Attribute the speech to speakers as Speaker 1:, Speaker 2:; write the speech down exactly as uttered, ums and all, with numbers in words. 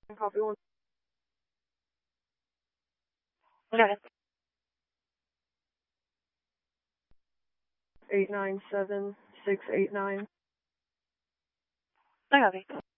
Speaker 1: Copy one.
Speaker 2: Got it.
Speaker 1: Eight nine seven six eight nine.
Speaker 2: I copy.